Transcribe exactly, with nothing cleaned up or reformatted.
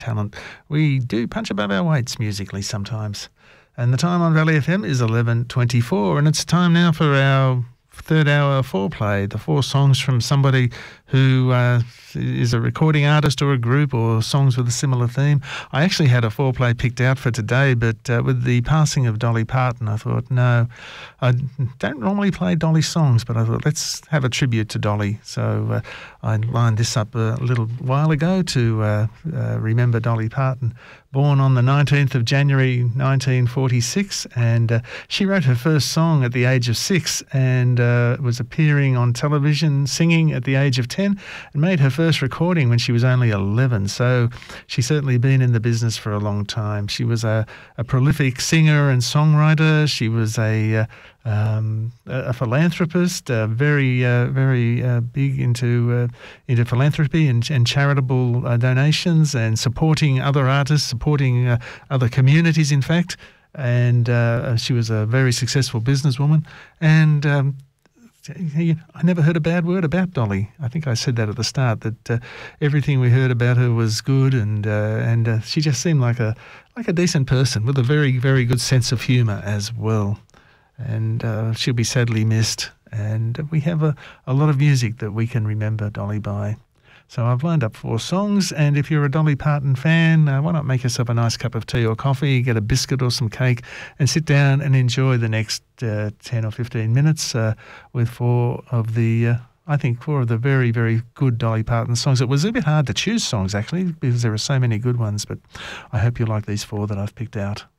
talent. We do punch above our weights musically sometimes. And the time on Valley F M is eleven twenty-four, and it's time now for our third hour foreplay, the four songs from somebody who uh, is a recording artist or a group or songs with a similar theme. I actually had a foreplay picked out for today, but uh, with the passing of Dolly Parton, I thought, no, I don't normally play Dolly songs, but I thought, let's have a tribute to Dolly. So uh, I lined this up a little while ago to uh, uh, remember Dolly Parton. Born on the nineteenth of January nineteen forty-six, and uh, she wrote her first song at the age of six and uh, was appearing on television singing at the age of ten, and made her first recording when she was only eleven. So she's certainly been in the business for a long time. She was a, a prolific singer and songwriter. She was a uh, Um, a, a philanthropist, uh, very, uh, very uh, big into uh, into philanthropy and, and charitable uh, donations and supporting other artists, supporting uh, other communities, in fact. And uh, she was a very successful businesswoman. And um, I never heard a bad word about Dolly. I think I said that at the start, that uh, everything we heard about her was good, and uh, and uh, she just seemed like a like a decent person with a very, very good sense of humour as well. And uh, she'll be sadly missed. And we have a, a lot of music that we can remember Dolly by. So I've lined up four songs, and if you're a Dolly Parton fan, uh, why not make yourself a nice cup of tea or coffee, get a biscuit or some cake, and sit down and enjoy the next uh, ten or fifteen minutes uh, with four of the, uh, I think, four of the very, very good Dolly Parton songs. It was a bit hard to choose songs, actually, because there are so many good ones, but I hope you like these four that I've picked out.